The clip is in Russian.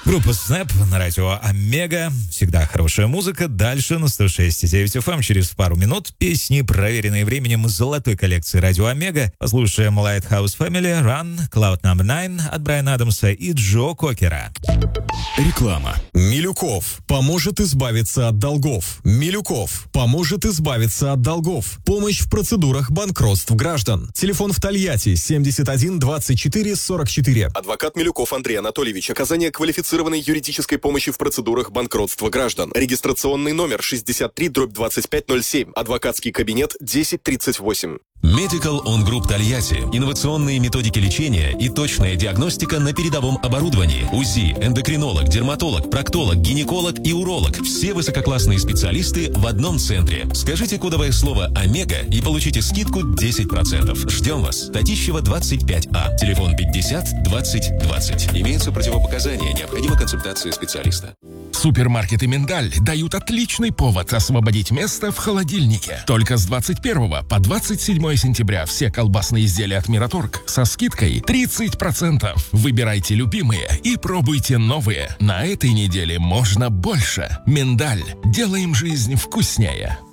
Группа Snap на радио Омега. Всегда хорошая музыка. Дальше на 106.9 FM через пару минут песни, проверенные временем из золотой коллекции радио Омега. Послушаем Lighthouse Family, Run, Cloud No. 9 от Брайана Адамса и Джо Кокера. Реклама. Милюков поможет избавиться от долгов. Милюков поможет избавиться от долгов. Помощь в процедурах банкротств граждан. Телефон в Тольятти 71 24 44. Адвокат Милюков Андрей Анатольевич. Оказание квалифицированной юридической помощи в процедурах банкротства граждан. Регистрационный номер 63/2507. Адвокатский кабинет 1038. Medical On Group Тольятти. Инновационные методики лечения и точная диагностика на передовом оборудовании. УЗИ, эндокринолог, дерматолог, проктолог, гинеколог и уролог. Все высококлассные специалисты в одном центре. Скажите кодовое слово «Омега» и получите скидку 10%. Ждем вас. Татищева, 25А. Телефон 50 20 20. Имеются противопоказания. Необходима консультация специалиста. Супермаркеты «Миндаль» дают отличный повод освободить место в холодильнике. Только с 21 по 27 сентября все колбасные изделия от Мираторг со скидкой 30%. Выбирайте любимые и пробуйте новые. На этой неделе можно больше. «Миндаль». Делаем жизнь вкуснее.